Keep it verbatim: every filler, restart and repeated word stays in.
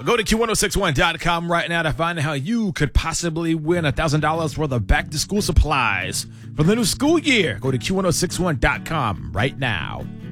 Go to Q ten sixty-one dot com right now to find out how you could possibly win one thousand dollars worth of back-to-school supplies for the new school year. Go to Q ten sixty-one dot com right now.